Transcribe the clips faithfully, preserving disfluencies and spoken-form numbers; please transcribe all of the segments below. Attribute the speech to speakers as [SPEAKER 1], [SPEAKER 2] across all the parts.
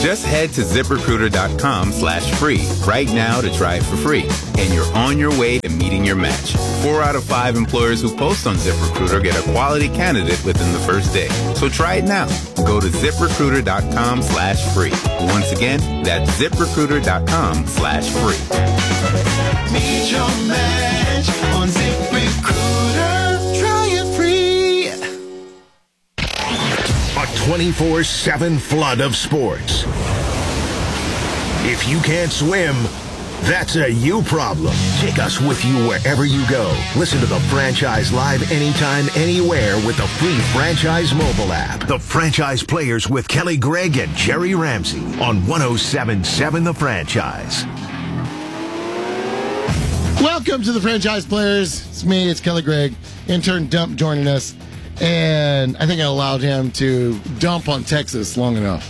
[SPEAKER 1] Just head to ZipRecruiter.com slash free right now to try it for free. And you're on your way to meeting your match. Four out of five employers who post on ZipRecruiter get a quality candidate within the first day. So try it now. Go to ZipRecruiter.com slash free. Once again, that's ZipRecruiter.com slash free.
[SPEAKER 2] Meet your match on ZipRecruiter. Try it free.
[SPEAKER 3] A twenty-four seven flood of sports. If you can't swim, that's a you problem. Take us with you wherever you go. Listen to the Franchise live anytime, anywhere with the free Franchise mobile app. The Franchise Players with Kelly Gregg and Jerry Ramsey on one oh seven point seven The Franchise.
[SPEAKER 4] Welcome to the Franchise Players. It's me, it's Kelly Gregg. Intern Dump joining us. And I think I allowed him to dump on Texas long enough.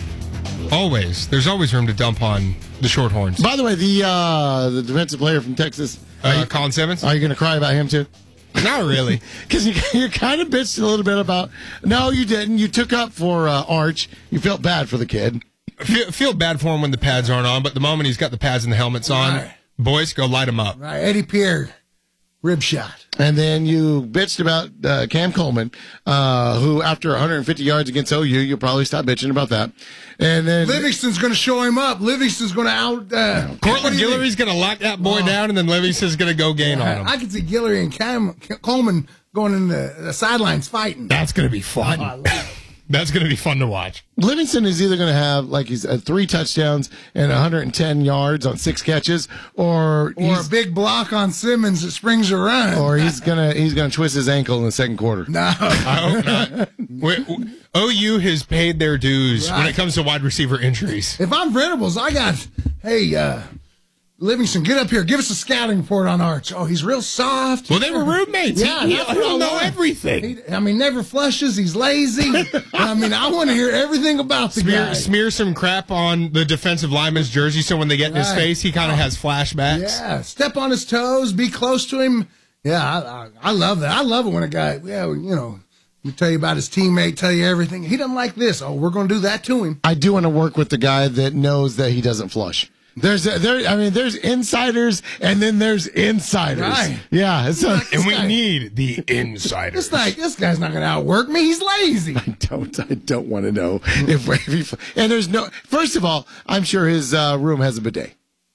[SPEAKER 5] Always. There's always room to dump on the Shorthorns.
[SPEAKER 4] By the way, the uh, the defensive player from Texas,
[SPEAKER 5] Uh,
[SPEAKER 4] you,
[SPEAKER 5] Colin Simmons?
[SPEAKER 4] Are you going to cry about him too?
[SPEAKER 5] Not really.
[SPEAKER 4] Because you, you kind of bitched a little bit about. No, you didn't. You took up for uh, Arch. You felt bad for the kid.
[SPEAKER 5] Feel, feel bad for him when the pads aren't on, but the moment he's got the pads and the helmets on,
[SPEAKER 6] Right.
[SPEAKER 5] boys, go light him up.
[SPEAKER 6] Right, Eddie Pierre, rib shot.
[SPEAKER 4] And then you bitched about uh, Cam Coleman, uh, who after one hundred fifty yards against O U, you'll probably stop bitching about that. And then
[SPEAKER 6] Livingston's going to show him up. Livingston's going to out. Uh,
[SPEAKER 5] Cortland Guillory's going to lock that boy
[SPEAKER 6] Oh.
[SPEAKER 5] down, and then Livingston's going to go gain on him.
[SPEAKER 6] I can see Guillory and Cam, Coleman going in the, the sidelines fighting.
[SPEAKER 5] That's going to be fun.
[SPEAKER 6] Oh, I love it.
[SPEAKER 5] That's going to be fun to watch.
[SPEAKER 4] Livingston is either going to have like he's uh, three touchdowns and one hundred ten yards on six catches, or
[SPEAKER 6] Or
[SPEAKER 4] he's,
[SPEAKER 6] a big block on Simmons that springs a run.
[SPEAKER 4] or he's gonna he's gonna twist his ankle in the second quarter.
[SPEAKER 6] no.
[SPEAKER 5] I hope not. We- we- O U has paid their dues when
[SPEAKER 6] Right.
[SPEAKER 5] it comes to wide receiver injuries.
[SPEAKER 6] If I'm Venables, I got, hey, uh, Livingston, get up here. Give us a scouting report on Arch. Oh, he's real soft.
[SPEAKER 5] Well, they were roommates.
[SPEAKER 6] Yeah,
[SPEAKER 5] he,
[SPEAKER 6] that's
[SPEAKER 5] he'll
[SPEAKER 6] what I
[SPEAKER 5] know
[SPEAKER 6] want.
[SPEAKER 5] everything.
[SPEAKER 6] He, I mean, never flushes. He's lazy. I mean, I want to hear everything about the
[SPEAKER 5] Smear,
[SPEAKER 6] guy.
[SPEAKER 5] smear some crap on the defensive lineman's jersey so when they get in his
[SPEAKER 6] Right.
[SPEAKER 5] face, he kind of has flashbacks.
[SPEAKER 6] Yeah, step on his toes, be close to him. Yeah, I, I, I love that. I love it when a guy, yeah, you know, we tell you about his teammate, tell you everything. He doesn't like this. Oh, we're going to do that to him.
[SPEAKER 4] I do want to work with the guy that knows that he doesn't flush. There's a, there. I mean, there's insiders and then there's insiders.
[SPEAKER 6] Right.
[SPEAKER 4] Yeah. It's a,
[SPEAKER 5] And we
[SPEAKER 6] guy-
[SPEAKER 5] need the insiders.
[SPEAKER 6] It's like, this guy's not going to outwork me. He's lazy.
[SPEAKER 4] I don't. I don't want to know if, if he. And there's no. First of all, I'm sure his uh, room has a bidet.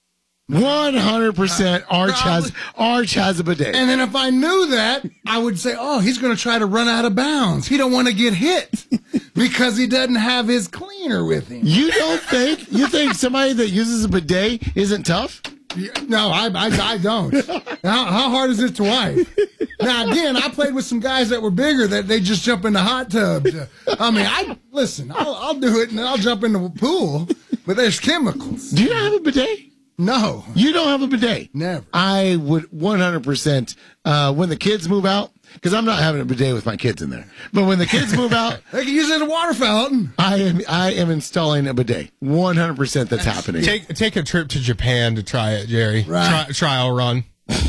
[SPEAKER 4] One hundred percent. Arch has Arch has a bidet.
[SPEAKER 6] And then if I knew that, I would say, oh, he's going to try to run out of bounds. He don't want to get hit because he doesn't have his cleaner with him.
[SPEAKER 4] You don't think you think somebody that uses a bidet isn't tough?
[SPEAKER 6] No, I, I, I don't. How, how hard is it to wipe? Now, again, I played with some guys that were bigger that they just jump in the hot tub. To, I mean, I listen, I'll, I'll do it and I'll jump in the pool, but there's chemicals.
[SPEAKER 4] Do you not have a bidet?
[SPEAKER 6] No.
[SPEAKER 4] You don't have a bidet?
[SPEAKER 6] Never.
[SPEAKER 4] I would one hundred percent, uh, when the kids move out, because I'm not having a bidet with my kids in there, but when the kids move out,
[SPEAKER 6] They can use it as a water fountain.
[SPEAKER 4] I am I am installing a bidet. one hundred percent that's happening.
[SPEAKER 5] Take take a trip to Japan to try it, Jerry.
[SPEAKER 6] Right.
[SPEAKER 5] Tri- trial run.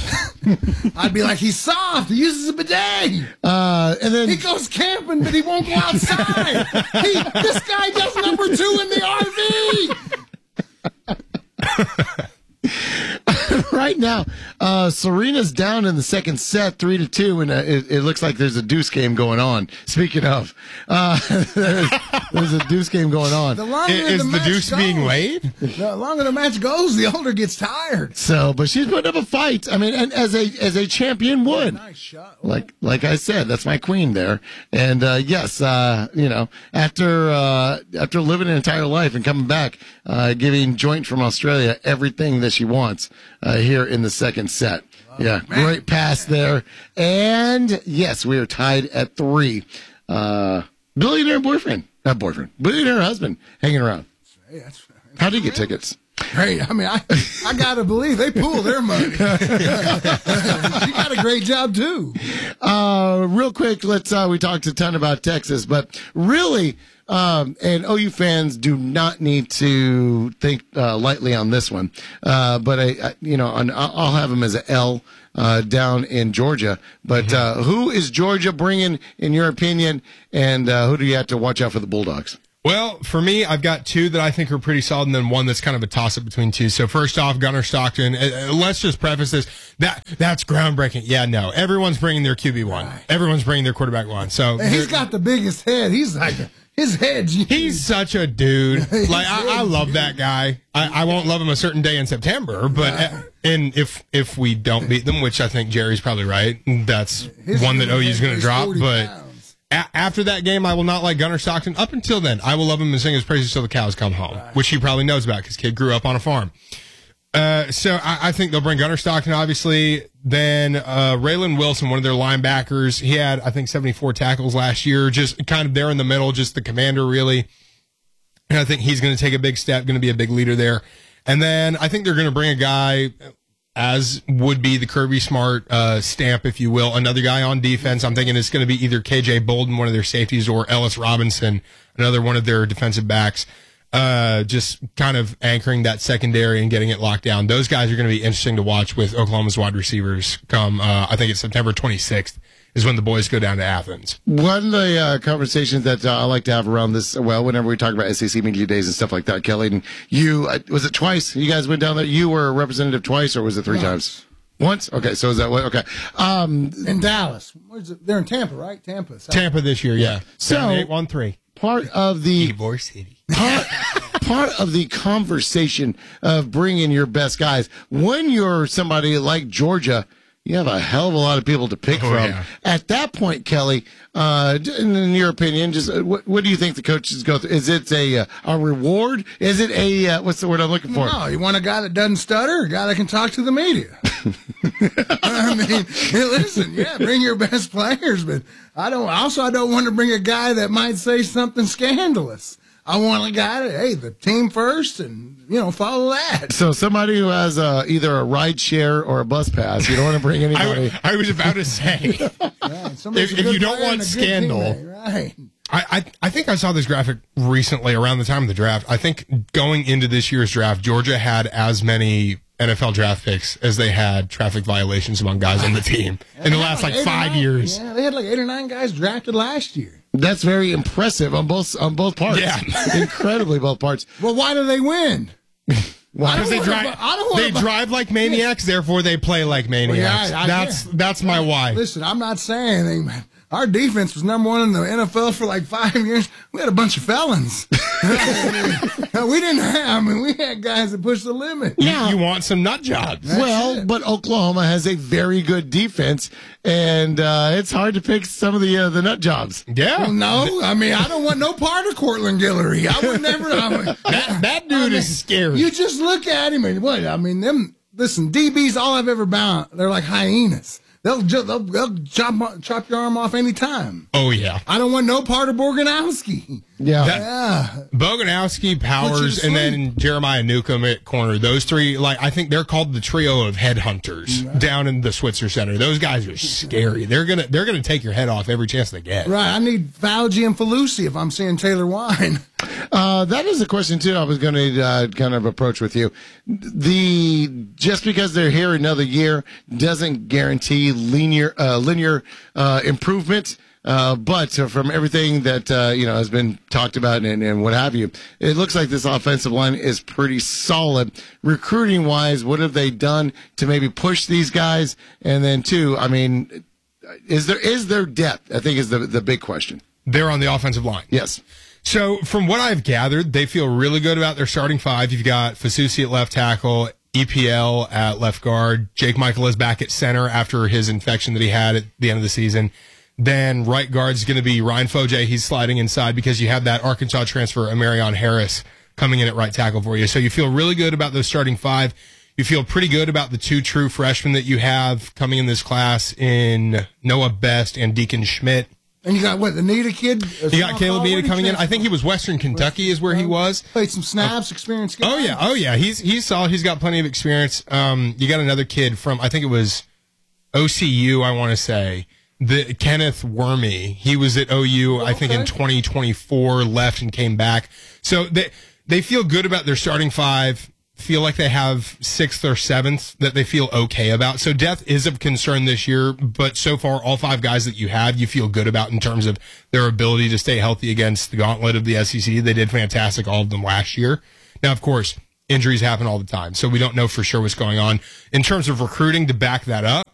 [SPEAKER 6] I'd be like, he's soft. He uses a bidet.
[SPEAKER 4] Uh, and then
[SPEAKER 6] He goes camping, but he won't go outside. he, this guy does number two in the R V.
[SPEAKER 4] right now, uh, Serena's down in the second set, three to two, and uh, it, it looks like there's a deuce game going on. Speaking of, uh, there's, there's a deuce game going on.
[SPEAKER 6] The longer
[SPEAKER 5] Is
[SPEAKER 6] the,
[SPEAKER 5] the
[SPEAKER 6] match
[SPEAKER 5] deuce
[SPEAKER 6] goes,
[SPEAKER 5] being laid?
[SPEAKER 6] The longer the match goes, the older gets tired.
[SPEAKER 4] So, but she's putting up a fight. I mean, and as a as a champion would.
[SPEAKER 6] Nice shot.
[SPEAKER 4] Like like I said, that's my queen there. And uh, yes, uh, you know, after uh, after living an entire life and coming back, uh, giving Joint from Australia everything that she wants uh, here in the second set. Yeah, great pass there. And yes, we are tied at three. Uh, billionaire boyfriend, not boyfriend, billionaire husband hanging around.
[SPEAKER 6] Hey, that's,
[SPEAKER 4] How do you get tickets?
[SPEAKER 6] Hey, I mean, I, I gotta believe they pool their money. She got a great job too.
[SPEAKER 4] Uh, real quick, let's, uh, we talked a ton about Texas, but really, um, and O U fans do not need to think, uh, lightly on this one. Uh, but I, I you know, on, I'll have them as an L, uh, down in Georgia. But, uh, who is Georgia bringing, in your opinion? And, uh, who do you have to watch out for the Bulldogs?
[SPEAKER 5] Well, for me, I've got two that I think are pretty solid, and then one that's kind of a toss-up between two. So first off, Gunnar Stockton. Uh, let's just preface this. That That's groundbreaking. Yeah, no. Everyone's bringing their Q B one. Right. Everyone's bringing their quarterback one. So
[SPEAKER 6] and he's got the biggest head. He's like... His head.
[SPEAKER 5] He's such a dude. Like I, I love that guy. I, I won't love him a certain day in September, but uh, and if if we don't beat them, which I think Jerry's probably right, that's His one that O U's going to drop. But a- after that game, I will not like Gunnar Stockton. Up until then, I will love him and sing his praises till the cows come home, right. which he probably knows about because kid grew up on a farm. Uh, so I, I think they'll bring Gunnar Stockton, obviously. Then uh, Raylan Wilson, one of their linebackers, he had, I think, seventy-four tackles last year, just kind of there in the middle, just the commander, really. And I think he's going to take a big step, going to be a big leader there. And then I think they're going to bring a guy, as would be the Kirby Smart uh, stamp, if you will, another guy on defense. I'm thinking it's going to be either K J Bolden, one of their safeties, or Ellis Robinson, another one of their defensive backs. Uh, just kind of anchoring that secondary and getting it locked down. Those guys are going to be interesting to watch with Oklahoma's wide receivers come, uh, I think it's September twenty-sixth is when the boys go down to Athens.
[SPEAKER 4] One of the uh, conversations that uh, I like to have around this, well, whenever we talk about S E C Media Days and stuff like that, Kelly, and you, uh, was it twice? You guys went down there? You were a representative twice, or was it three Once. times? Once? Okay, so is that what? Okay. Um,
[SPEAKER 6] in Dallas. Where's it? They're in Tampa, right? Tampa. South.
[SPEAKER 5] Tampa this year, yeah.
[SPEAKER 4] So,
[SPEAKER 5] eight one three
[SPEAKER 4] part of the...
[SPEAKER 5] Ybor City.
[SPEAKER 4] Part, part of the conversation of bringing your best guys, when you're somebody like Georgia, you have a hell of a lot of people to pick
[SPEAKER 5] oh,
[SPEAKER 4] from.
[SPEAKER 5] Yeah.
[SPEAKER 4] At that point, Kelly, uh, in, in your opinion, just uh, what, what do you think the coaches go through? Is it a uh, a reward? Is it a uh, what's the word I'm looking for?
[SPEAKER 6] No, you want a guy that doesn't stutter, a guy that can talk to the media. I mean, hey, listen, yeah, bring your best players, but I don't. Also, I don't want to bring a guy that might say something scandalous. I want a guy that, hey, the team first, and you know, follow that.
[SPEAKER 4] So somebody who has uh, either a ride share or a bus pass. You don't want to bring anybody.
[SPEAKER 5] I, I was about to say,
[SPEAKER 6] right,
[SPEAKER 5] if, if you don't want scandal,
[SPEAKER 6] teammate, right?
[SPEAKER 5] I, I I think I saw this graphic recently around the time of the draft. I think going into this year's draft, Georgia had as many N F L draft picks as they had traffic violations among guys on the team in the last like, like five years.
[SPEAKER 6] Yeah, they had like eight or nine guys drafted last year.
[SPEAKER 4] That's very impressive on both on both parts.
[SPEAKER 5] Yeah,
[SPEAKER 4] incredibly both parts.
[SPEAKER 6] Well, why do they win?
[SPEAKER 5] Because they drive, about, they about, drive like maniacs, yeah. therefore they play like maniacs. Well, yeah, I, I, that's yeah. that's my why.
[SPEAKER 6] Listen, I'm not saying anything, man. Our defense was number one in the N F L for like five years. We had a bunch of felons. we didn't have, I mean, we had guys that pushed the limit.
[SPEAKER 5] Yeah. You, you want some nut jobs.
[SPEAKER 4] That's well, it. But Oklahoma has a very good defense, and uh, it's hard to pick some of the uh, the nut jobs.
[SPEAKER 5] Yeah.
[SPEAKER 6] Well, no, I mean, I don't want no part of Cortland Guillory. I would never. I mean,
[SPEAKER 5] that, that dude I mean, is scary.
[SPEAKER 6] You just look at him and what? I mean, them, listen, D Bs, all I've ever bound, they're like hyenas. They'll, just, they'll they'll chop chop your arm off any time.
[SPEAKER 5] Oh yeah,
[SPEAKER 6] I don't want no part of Borganowski.
[SPEAKER 4] Yeah,
[SPEAKER 5] that,
[SPEAKER 6] yeah.
[SPEAKER 5] Boganowski, Powers, and then Jeremiah Newcomb at corner. Those three, like I think they're called the trio of headhunters right. down in the Switzer Center. Those guys are scary. They're gonna they're gonna take your head off every chance they get.
[SPEAKER 6] Right. I need Fauci and Falusi if I'm seeing Taylor Wine.
[SPEAKER 4] Uh, that is a question too. I was going to uh, kind of approach with you. The just because they're here another year doesn't guarantee linear uh, linear uh, improvement. Uh, but uh, from everything that uh, you know has been talked about and, and what have you, it looks like this offensive line is pretty solid. Recruiting wise, what have they done to maybe push these guys? And then two, I mean, is there is there depth? I think is the the big question.
[SPEAKER 5] They're on the offensive line.
[SPEAKER 4] Yes.
[SPEAKER 5] So from what I've gathered, they feel really good about their starting five. You've got Fasusi at left tackle, E P L at left guard. Jake Michael is back at center after his infection that he had at the end of the season. Then right guard is going to be Ryan Foje. He's sliding inside because you have that Arkansas transfer, Amarion Harris, coming in at right tackle for you. So you feel really good about those starting five. You feel pretty good about the two true freshmen that you have coming in this class in Noah Best and Deacon Schmidt.
[SPEAKER 6] And you got, what, the Nita kid?
[SPEAKER 5] You got Caleb Nita coming in. I think he was Western Kentucky is where he was.
[SPEAKER 6] Played some snaps, experience.
[SPEAKER 5] Oh, yeah. Oh, yeah. He's he's solid. He's got plenty of experience. Um, you got another kid from, I think it was O C U, I want to say. The Kenneth Wormy, he was at O U, I think, in twenty twenty-four, left and came back. So they they feel good about their starting five, feel like they have sixth or seventh that they feel okay about. So depth is of concern this year, but so far, all five guys that you have, you feel good about in terms of their ability to stay healthy against the gauntlet of the S E C. They did fantastic, all of them last year. Now, of course, injuries happen all the time, so we don't know for sure what's going on. In terms of recruiting to back that up,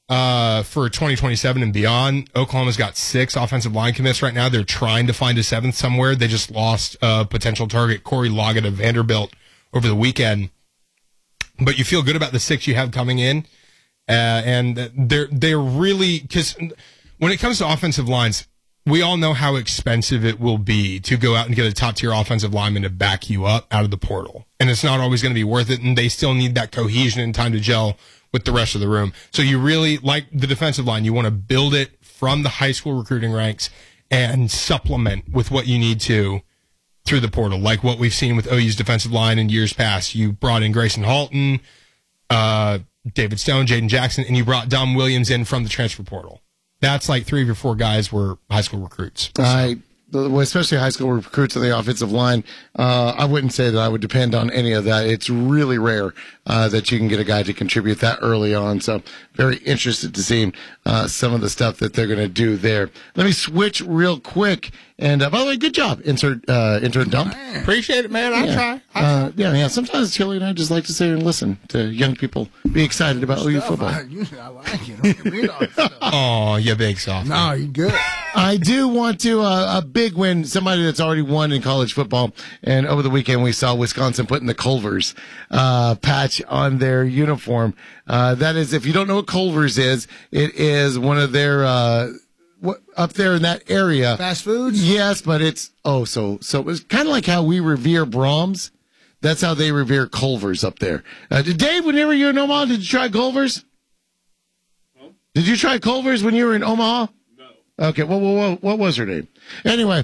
[SPEAKER 5] uh, for twenty twenty-seven and beyond, Oklahoma's got six offensive line commits right now. They're trying to find a seventh somewhere. They just lost a potential target, Corey Loggett of Vanderbilt, over the weekend. But you feel good about the six you have coming in. Uh, and they're, they're really, because when it comes to offensive lines, we all know how expensive it will be to go out and get a top tier offensive lineman to back you up out of the portal. And it's not always going to be worth it. And they still need that cohesion and time to gel with the rest of the room. So you really, like the defensive line, you want to build it from the high school recruiting ranks and supplement with what you need to through the portal, like what we've seen with O U's defensive line in years past. You brought in Grayson Halton, uh, David Stone, Jaden Jackson, and you brought Dom Williams in from the transfer portal. That's like three of your four guys were high school recruits. So.
[SPEAKER 4] I, especially high school recruits on the offensive line, uh, I wouldn't say that I would depend on any of that. It's really rare uh, that you can get a guy to contribute that early on. So very interested to see uh, some of the stuff that they're going to do there. Let me switch real quick. And uh, by the way, good job, insert uh, intern dump.
[SPEAKER 5] Appreciate it, man. I
[SPEAKER 4] yeah.
[SPEAKER 5] try. I
[SPEAKER 4] uh, yeah, yeah. Sometimes Chili and I just like to sit here and listen to young people be excited about O U football.
[SPEAKER 6] I, you, I like it. Don't give me all that stuff.
[SPEAKER 5] Oh, you big soft.
[SPEAKER 6] No, you good.
[SPEAKER 4] I do want to uh, a big win. Somebody that's already won in college football. And over the weekend, we saw Wisconsin putting the Culver's uh, patch on their uniform. Uh, that is, if you don't know what Culver's is, it is one of their. Uh, What, up there in that area.
[SPEAKER 6] Fast foods?
[SPEAKER 4] Yes, but it's, oh, so, so it was kind of like how we revere Brahms. That's how they revere Culver's up there. Uh, did Dave, whenever you were in Omaha, did you try Culver's? No. Did you try Culver's when you were in Omaha? No. Okay, well, well, well what was her name? Anyway,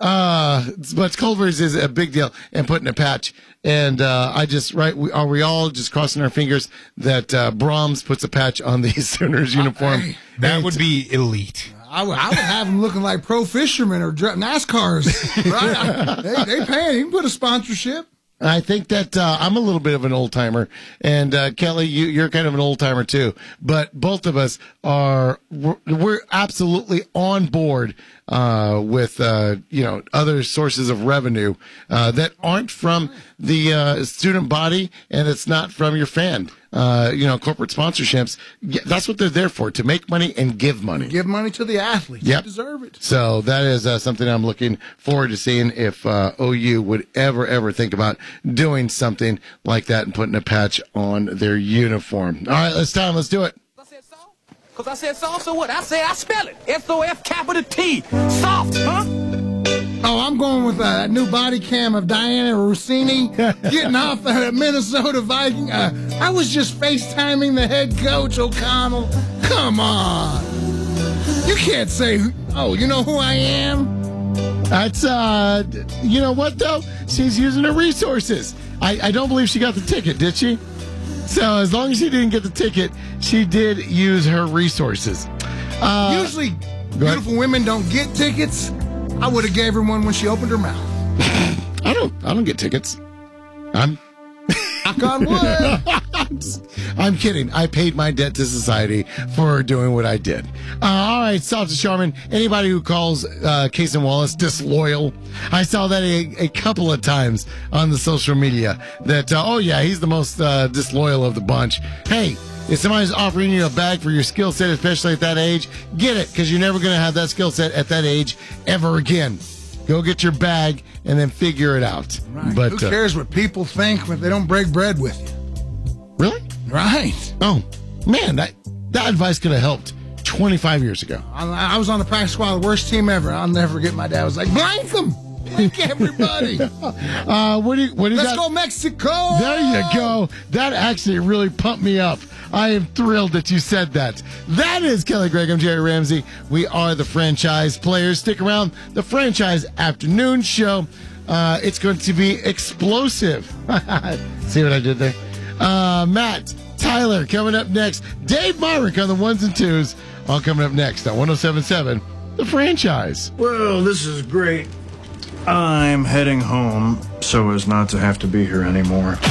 [SPEAKER 4] uh, but Culver's is a big deal and putting a patch. And, uh, I just, right, we, are we all just crossing our fingers that, uh, Brahms puts a patch on the Sooners uniform?
[SPEAKER 6] Hey,
[SPEAKER 5] that would be elite.
[SPEAKER 6] I would, I would have them looking like pro fishermen or dri- NASCARs. Right? they, they paying. You can put a sponsorship.
[SPEAKER 4] I think that uh, I'm a little bit of an old timer, and uh, Kelly, you, you're kind of an old timer too. But both of us are we're, we're absolutely on board uh, with uh, you know other sources of revenue uh, that aren't from the uh, student body, and it's not from your fan. Uh, you know, corporate sponsorships. Yeah, that's what they're there for, to make money and give money.
[SPEAKER 6] Give money to the athletes.
[SPEAKER 4] Yep.
[SPEAKER 6] They deserve it.
[SPEAKER 4] So that is uh, something I'm looking forward to seeing if uh, O U would ever, ever think about doing something like that and putting a patch on their uniform. All right, it's time. Let's do it.
[SPEAKER 7] Because I said soft, so what? I said I spell it. S O F capital T. Soft, huh?
[SPEAKER 6] Oh, I'm going with uh, that new body cam of Diana Rossini getting off the Minnesota Viking. Uh, I was just FaceTiming the head coach, O'Connell. Come on. You can't say, oh, you know who I am?
[SPEAKER 4] That's, uh, you know what, though? She's using her resources. I, I don't believe she got the ticket, did she? So as long as she didn't get the ticket, she did use her resources. Uh,
[SPEAKER 6] Usually, beautiful women don't get tickets. I would have gave her one when she opened her mouth.
[SPEAKER 4] I don't. I don't get tickets. I'm.
[SPEAKER 6] Knock on wood.
[SPEAKER 4] I'm kidding. I paid my debt to society for doing what I did. Uh, all right, Salsa Charmin. Anybody who calls uh, Cason Wallace disloyal, I saw that a, a couple of times on the social media. That uh, oh yeah, he's the most uh, disloyal of the bunch. Hey. If somebody's offering you a bag for your skill set, especially at that age, get it, because you're never going to have that skill set at that age ever again. Go get your bag and then figure it out.
[SPEAKER 6] Right.
[SPEAKER 4] But
[SPEAKER 6] who cares
[SPEAKER 4] uh,
[SPEAKER 6] what people think if they don't break bread with you?
[SPEAKER 4] Really?
[SPEAKER 6] Right.
[SPEAKER 4] Oh, man, that, that advice could have helped twenty-five years ago.
[SPEAKER 6] I, I was on the practice squad, the worst team ever. I'll never forget my dad was like, blank them. Blank everybody.
[SPEAKER 4] uh, what do you, what do you
[SPEAKER 6] Let's
[SPEAKER 4] got?
[SPEAKER 6] go Mexico.
[SPEAKER 4] There you go. That actually really pumped me up. I am thrilled that you said that. That is Kelly Gregg. I'm Jerry Ramsey. We are the Franchise Players. Stick around. The Franchise Afternoon Show. Uh, it's going to be explosive. See what I did there? Uh, Matt, Tyler coming up next. Dave Myrick on the ones and twos. All coming up next on one oh seven point seven, The Franchise.
[SPEAKER 8] Well, this is great. I'm heading home so as not to have to be here anymore.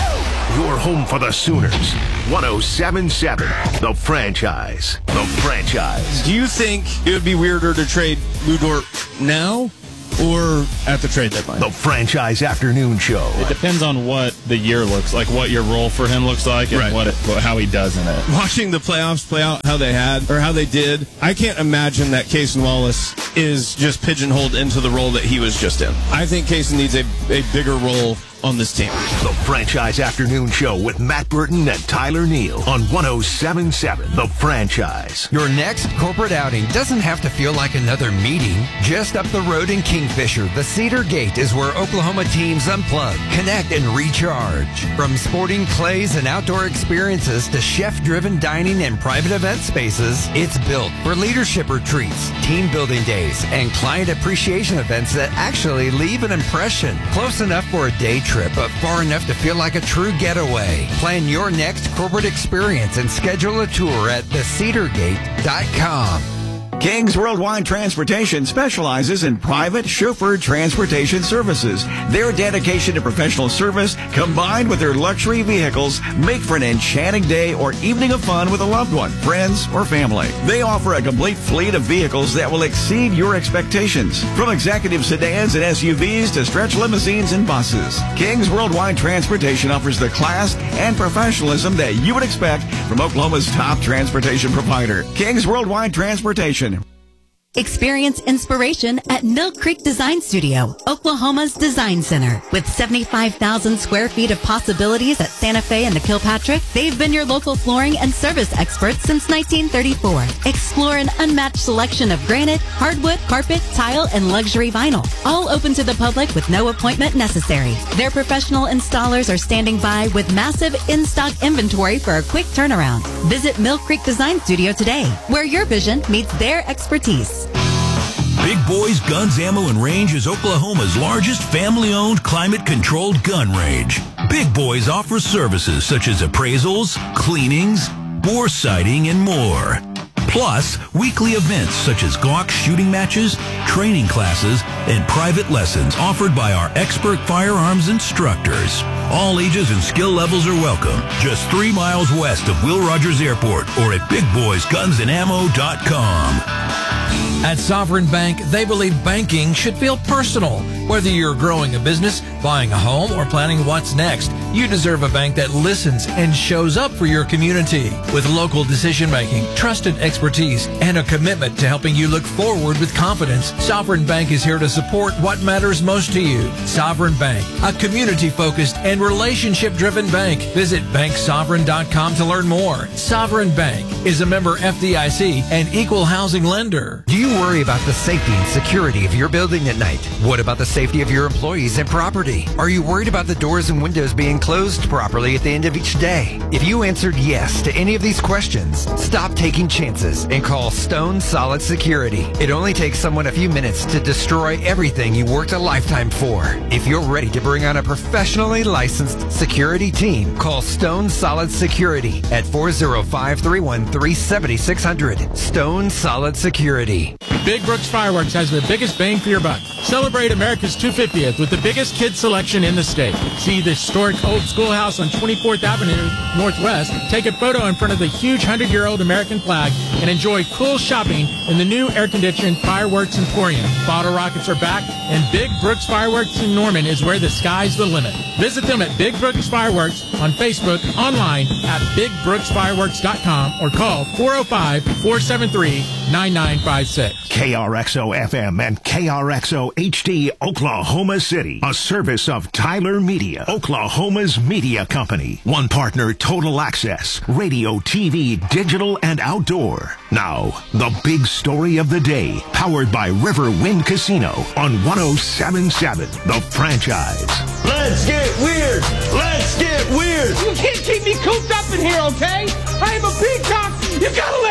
[SPEAKER 3] Your home for the Sooners. one oh seven point seven, The Franchise. The Franchise.
[SPEAKER 8] Do you think it would be weirder to trade Lou Dort now or at the trade deadline?
[SPEAKER 3] The Franchise Afternoon Show.
[SPEAKER 9] It depends on what the year looks like, what your role for him looks like, and
[SPEAKER 8] Right.
[SPEAKER 9] what, it, what how he does in it.
[SPEAKER 8] Watching the playoffs play out how they had or how they did, I can't imagine that Cason Wallace is just pigeonholed into the role that he was just in. I think Cason needs a, a bigger role on this team.
[SPEAKER 3] The Franchise Afternoon Show with Matt Burton and Tyler Neal on one oh seven point seven, The Franchise.
[SPEAKER 10] Your next corporate outing doesn't have to feel like another meeting. Just up the road in Kingfisher, the Cedar Gate is where Oklahoma teams unplug, connect, and recharge. From sporting clays and outdoor experiences to chef-driven dining and private event spaces, it's built for leadership retreats, team building days, and client appreciation events that actually leave an impression. Close enough for a day trip, but far enough to feel like a true getaway. Plan your next corporate experience and schedule a tour at the cedar gate dot com.
[SPEAKER 11] Kings Worldwide Transportation specializes in private chauffeur transportation services. Their dedication to professional service, combined with their luxury vehicles, make for an enchanting day or evening of fun with a loved one, friends, or family. They offer a complete fleet of vehicles that will exceed your expectations. From executive sedans and S U Vs to stretch limousines and buses, Kings Worldwide Transportation offers the class and professionalism that you would expect from Oklahoma's top transportation provider, Kings Worldwide Transportation.
[SPEAKER 12] Experience inspiration at Mill Creek Design Studio, Oklahoma's design center. With seventy-five thousand square feet of possibilities at Santa Fe and the Kilpatrick, they've been your local flooring and service experts since nineteen thirty-four. Explore an unmatched selection of granite, hardwood, carpet, tile, and luxury vinyl. All open to the public with no appointment necessary. Their professional installers are standing by with massive in-stock inventory for a quick turnaround. Visit Mill Creek Design Studio today, where your vision meets their expertise.
[SPEAKER 13] Big Boys Guns, Ammo, and Range is Oklahoma's largest family-owned, climate-controlled gun range. Big Boys offers services such as appraisals, cleanings, bore sighting, and more. Plus, weekly events such as Glock shooting matches, training classes, and private lessons offered by our expert firearms instructors. All ages and skill levels are welcome. Just three miles west of Will Rogers Airport or at big boys guns and ammo dot com.
[SPEAKER 14] At Sovereign Bank, they believe banking should feel personal. Whether you're growing a business, buying a home, or planning what's next, you deserve a bank that listens and shows up for your community. With local decision-making, trusted expertise, and a commitment to helping you look forward with confidence, Sovereign Bank is here to support what matters most to you. Sovereign Bank, a community-focused and relationship-driven bank. Visit bank sovereign dot com to learn more. Sovereign Bank is a member F D I C and equal housing lender.
[SPEAKER 10] Do you worry about the safety and security of your building at night? What about the safety of your employees and property? Are you worried about the doors and windows being closed properly at the end of each day? If you answered yes to any of these questions, stop taking chances and call Stone Solid Security. It only takes someone a few minutes to destroy everything you worked a lifetime for. If you're ready to bring on a professionally licensed security team, call Stone Solid Security at four oh five, three one three, seven six zero zero. Stone Solid Security.
[SPEAKER 15] Big Brooks Fireworks has the biggest bang for your buck. Celebrate America's two hundred fiftieth with the biggest kids selection in the state. See the historic old schoolhouse on twenty-fourth Avenue Northwest, take a photo in front of the huge hundred-year-old American flag, and enjoy cool shopping in the new air-conditioned Fireworks Emporium. Bottle rockets are back, and Big Brooks Fireworks in Norman is where the sky's the limit. Visit them at Big Brooks Fireworks on Facebook, online at big brooks fireworks dot com, or call four oh five, four seven three, nine nine five six.
[SPEAKER 3] K R X O F M and K R X O H D, Oklahoma City. A service of Tyler Media, Oklahoma's media company. One partner, Total Access, radio, T V, digital, and outdoor. Now, the big story of the day, powered by River Wind Casino on one oh seven point seven, The Franchise.
[SPEAKER 16] Let's get weird! Let's get weird!
[SPEAKER 7] You can't keep me cooped up in here, okay? I am a peacock! You gotta